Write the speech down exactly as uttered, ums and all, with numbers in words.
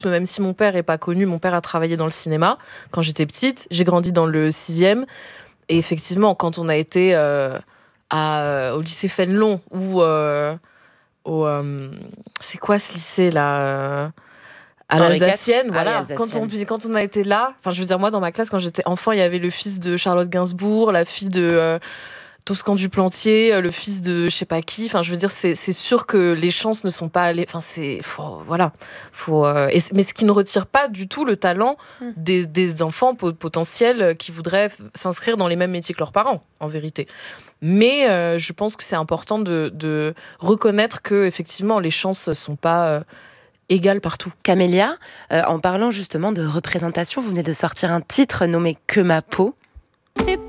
Même si mon père est pas connu, mon père a travaillé dans le cinéma quand j'étais petite. J'ai grandi dans le sixième. Et effectivement, quand on a été euh, à, au lycée Fénelon ou euh, au... Euh, c'est quoi ce lycée-là euh, à l'Alsacienne, ah, voilà. oui, Quand on, quand on a été là, enfin, je veux dire, moi, dans ma classe, quand j'étais enfant, il y avait le fils de Charlotte Gainsbourg, la fille de euh, Toscan du Plantier, le fils de je sais pas qui. Enfin, je veux dire, c'est, c'est sûr que les chances ne sont pas allées. Enfin, c'est. Faut, voilà. Faut, euh, et, mais ce qui ne retire pas du tout le talent des, des enfants po- potentiels qui voudraient f- s'inscrire dans les mêmes métiers que leurs parents, en vérité. Mais euh, je pense que c'est important de, de reconnaître que, effectivement, les chances ne sont pas. Euh, égale partout. Camélia, euh, en parlant justement de représentation, vous venez de sortir un titre nommé Que ma peau. C'est